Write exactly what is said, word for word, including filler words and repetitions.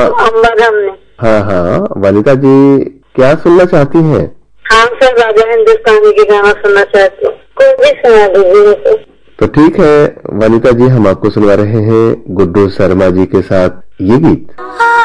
अम्बाधाम में। हाँ हाँ वनिता जी क्या सुनना चाहती हैं? हाँ सर, राजा हिंदुस्तानी की गाना सुनना चाहती हूँ, कोई भी सुना दीजिए। तो ठीक है वनिता जी, हम आपको सुनवा रहे हैं गुड्डू शर्मा जी के साथ ये गीत।